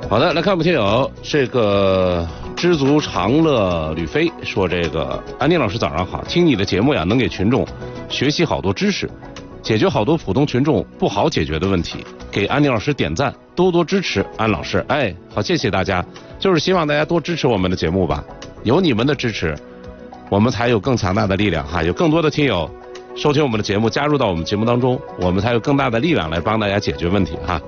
好的，来看我们听友这个知足常乐吕飞说，这个安妮老师早上好，听你的节目呀，能给群众学习好多知识，解决好多普通群众不好解决的问题，给安妮老师点赞，多多支持安老师。哎，好，谢谢大家，就是希望大家多支持我们的节目吧，有你们的支持，我们才有更强大的力量哈，有更多的听友收听我们的节目，加入到我们节目当中，我们才有更大的力量来帮大家解决问题哈。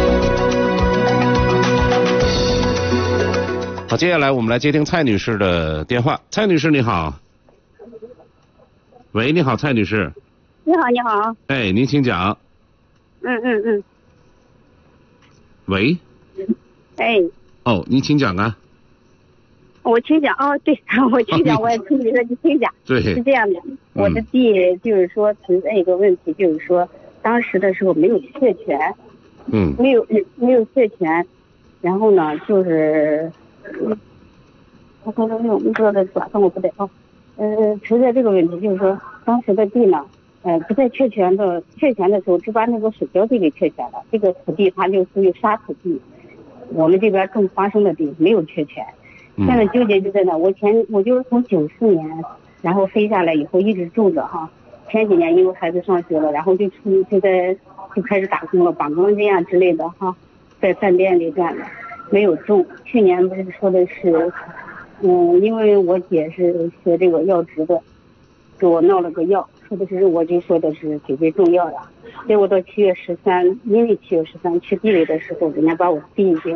好，接下来我们来接听蔡女士的电话。蔡女士你好。喂，你好，蔡女士。 你好，你好。 哎，您请讲。喂。 哎。 哦，您请讲啊。 我请讲哦，对，我请讲，我也听你说，你请讲。 对。 是这样的，我的弟就是说存在一个问题，就是说当时的时候没有确权。没有确权，然后呢，就是我刚才我们说的转送我不得哦。存在这个问题，就是说当时的地呢，不在确权的时候，只把那个水浇地给确权了。这个土地它就属于沙土地，我们这边种花生的地没有确权。现在纠结就在那，我就是从94年，然后飞下来以后一直种着哈。前几年因为孩子上学了，然后就开始打工了，绑钢筋啊之类的哈，在饭店里干的，没有种。去年不是说的是，因为我姐是学这个药职的，给我闹了个药，我就说的是准备种药了。结果到7月13，因为7月13去地里的时候，人家把我地给